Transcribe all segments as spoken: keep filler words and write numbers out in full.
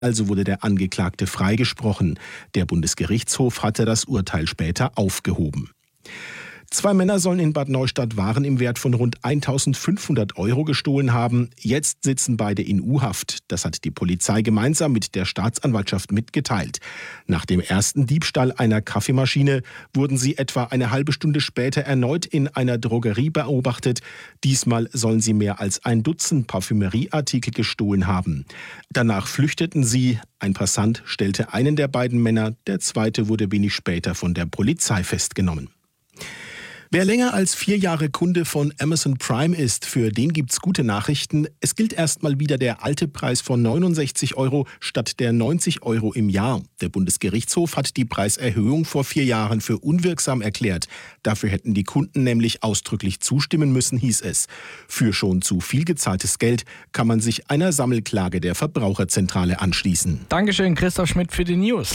Also wurde der Angeklagte freigesprochen. Der Bundesgerichtshof hatte das Urteil später aufgehoben. Zwei Männer sollen in Bad Neustadt Waren im Wert von rund eintausendfünfhundert Euro gestohlen haben. Jetzt sitzen beide in U-Haft. Das hat die Polizei gemeinsam mit der Staatsanwaltschaft mitgeteilt. Nach dem ersten Diebstahl einer Kaffeemaschine wurden sie etwa eine halbe Stunde später erneut in einer Drogerie beobachtet. Diesmal sollen sie mehr als ein Dutzend Parfümerieartikel gestohlen haben. Danach flüchteten sie. Ein Passant stellte einen der beiden Männer, der zweite wurde wenig später von der Polizei festgenommen. Wer länger als vier Jahre Kunde von Amazon Prime ist, für den gibt's gute Nachrichten. Es gilt erstmal wieder der alte Preis von neunundsechzig Euro statt der neunzig Euro im Jahr. Der Bundesgerichtshof hat die Preiserhöhung vor vier Jahren für unwirksam erklärt. Dafür hätten die Kunden nämlich ausdrücklich zustimmen müssen, hieß es. Für schon zu viel gezahltes Geld kann man sich einer Sammelklage der Verbraucherzentrale anschließen. Dankeschön, Christoph Schmidt für die News.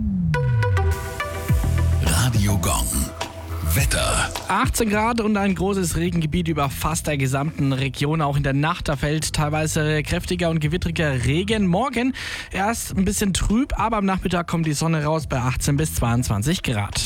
Radio Gong. Wetter. achtzehn Grad und ein großes Regengebiet über fast der gesamten Region. Auch in der Nacht, da fällt teilweise kräftiger und gewittriger Regen. Morgen erst ein bisschen trüb, aber am Nachmittag kommt die Sonne raus bei achtzehn bis zweiundzwanzig Grad.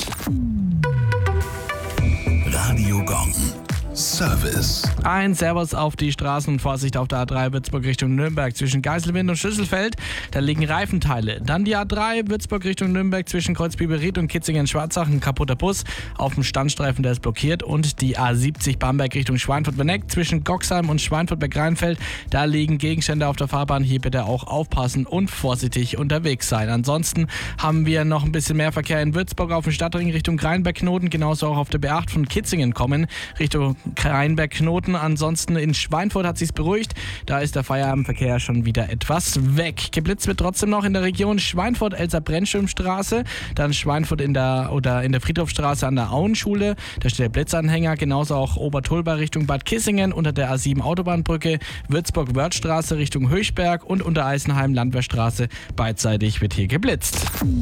Radio Gong. Service. Ein Servus auf die Straßen und Vorsicht auf der A drei Würzburg Richtung Nürnberg zwischen Geiselwind und Schlüsselfeld. Da liegen Reifenteile. Dann die A drei Würzburg Richtung Nürnberg zwischen Kreuzbiberried und Kitzingen-Schwarzach. Ein kaputter Bus auf dem Standstreifen, der ist blockiert. Und die A siebzig Bamberg Richtung Schweinfurt-Beneck zwischen Goxheim und Schweinfurt-Bergreinfeld. Da liegen Gegenstände auf der Fahrbahn. Hier bitte auch aufpassen und vorsichtig unterwegs sein. Ansonsten haben wir noch ein bisschen mehr Verkehr in Würzburg auf dem Stadtring Richtung Rheinberg-Knoten. Genauso auch auf der B acht von Kitzingen kommen Richtung Rheinberg-Knoten. Ansonsten in Schweinfurt hat sich's beruhigt. Da ist der Feierabendverkehr schon wieder etwas weg. Geblitzt wird trotzdem noch in der Region Schweinfurt-Elster-Brennström-Straße, dann Schweinfurt in der oder in der Friedhofstraße an der Auenschule. Da steht der Blitzanhänger. Genauso auch Obertulba Richtung Bad Kissingen unter der A sieben Autobahnbrücke, Würzburg-Wörthstraße Richtung Höchberg und unter Eisenheim Landwehrstraße. Beidseitig wird hier geblitzt.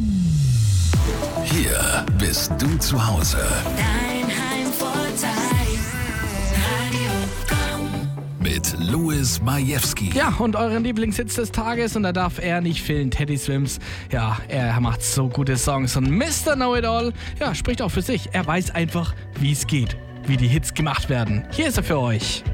Hier bist du zu Hause. Dein Heimvorteil. Mit Louis Majewski. Ja, und euren Lieblingshits des Tages, und da darf er nicht fehlen, Teddy Swims. Ja, er macht so gute Songs und Mister Know-It-All, ja, spricht auch für sich. Er weiß einfach, wie es geht, wie die Hits gemacht werden. Hier ist er für euch.